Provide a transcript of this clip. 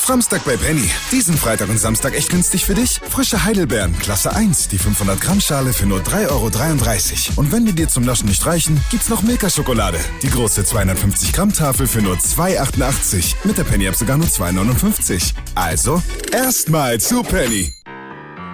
Samstag bei Penny. Diesen Freitag und Samstag echt günstig für dich? Frische Heidelbeeren, Klasse 1, die 500 Gramm Schale für nur 3,33 €. Und wenn die dir zum Naschen nicht reichen, gibt's noch Milka-Schokolade. Die große 250 Gramm Tafel für nur 2,88 €. Mit der Penny-App sogar nur 2,59 €. Also, erstmal zu Penny.